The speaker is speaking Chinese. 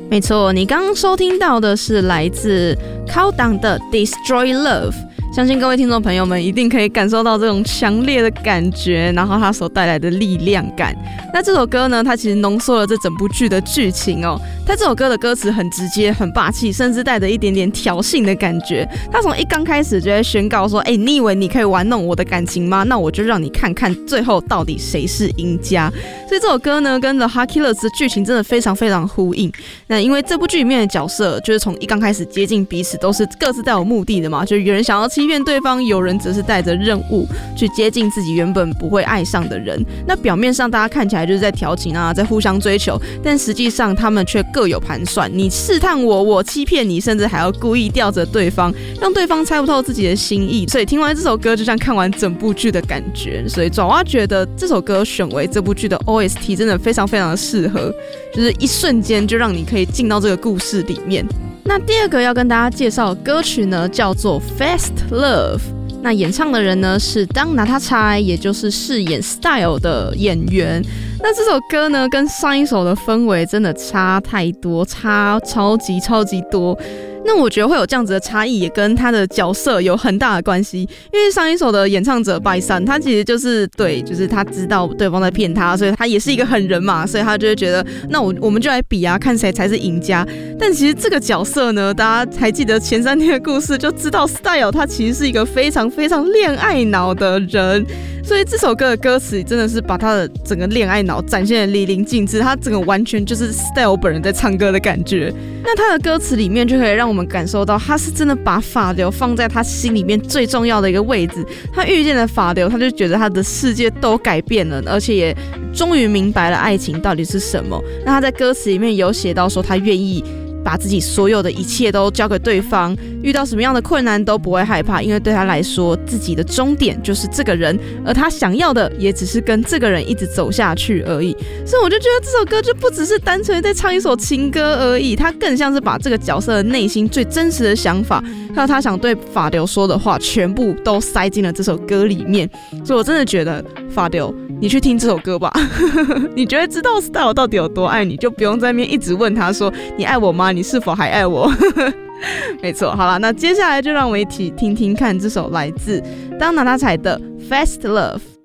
没错，你刚刚收听到的是来自Countdown的 Destroy Love， 相信各位听众朋友们一定可以感受到这种强烈的感觉，然后它所带来的力量感。那这首歌呢，它其实浓缩了这整部剧的剧情哦。它这首歌的歌词很直接、很霸气，甚至带着一点点挑衅的感觉。它从一刚开始就会宣告说：“你以为你可以玩弄我的感情吗？那我就让你看看最后到底谁是赢家。”所以这首歌呢，跟 The Heartkillers 的剧情真的非常非常呼应。那因为这部剧里面的角色，就是从一刚开始接近彼此，都是各自带有目的的嘛，就有人想要欺骗对方，有人则是带着任务去接近自己原本不会爱上的人。那表面上大家看起来就是在调情啊，在互相追求，但实际上他们却各有盘算。你试探我，我欺骗你，甚至还要故意吊着对方，让对方猜不透自己的心意。所以听完这首歌，就像看完整部剧的感觉。所以爪哇觉得这首歌选为这部剧的 OST 真的非常非常的适合，就是一瞬间就让你可以进到这个故事里面。那第二个要跟大家介绍的歌曲呢，叫做 Fast Love。那演唱的人呢是当娜塔差，也就是饰演 Style 的演员。那这首歌呢，跟上一首的氛围真的差太多，差超级超级多。那我觉得会有这样子的差异，也跟他的角色有很大的关系。因为上一首的演唱者拜山，他其实就是他知道对方在骗他，所以他也是一个狠人嘛，所以他就会觉得，那我们就来比啊，看谁才是赢家。但其实这个角色呢，大家还记得前3天的故事，就知道 Style 他其实是一个非常非常恋爱脑的人。所以这首歌的歌词真的是把他的整个恋爱脑展现得淋漓尽致，他整个完全就是 Style 本人在唱歌的感觉。那他的歌词里面就可以让我们感受到，他是真的把法流放在他心里面最重要的一个位置。他遇见了法流，他就觉得他的世界都改变了，而且也终于明白了爱情到底是什么。那他在歌词里面有写到说，他愿意把自己所有的一切都交给对方，遇到什么样的困难都不会害怕，因为对他来说，自己的终点就是这个人，而他想要的也只是跟这个人一直走下去而已。所以我就觉得这首歌就不只是单纯在唱一首情歌而已，他更像是把这个角色的内心最真实的想法，还有他想对法流说的话，全部都塞进了这首歌里面。所以我真的觉得法流，你去听这首歌吧你就会知道 Style 到底有多爱你，就不用在那边一直问他说你爱我吗？你是否还爱我没错，好了，那接下来就让我们一起听听看这首来自当娜塔彩的 Fast Love。